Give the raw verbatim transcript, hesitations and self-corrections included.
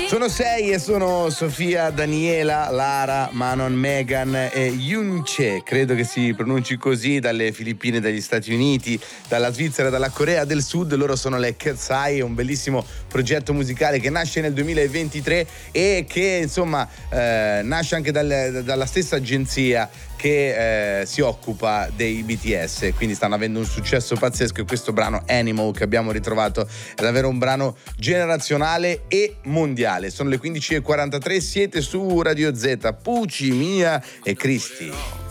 Sono sei e sono Sofia, Daniela, Lara, Manon, Megan e Yunche, credo che si pronunci così, dalle Filippine, dagli Stati Uniti, dalla Svizzera, dalla Corea del Sud. Loro sono le Cat's Eye, un bellissimo progetto musicale che nasce nel duemilaventitré e che insomma eh, nasce anche dal, dalla stessa agenzia che eh, si occupa dei B T S, quindi stanno avendo un successo pazzesco, e questo brano Animal che abbiamo ritrovato è davvero un brano generazionale e mondiale. Sono le quindici e quarantatré, siete su Radio Z, Pucci, Mia e Cristi.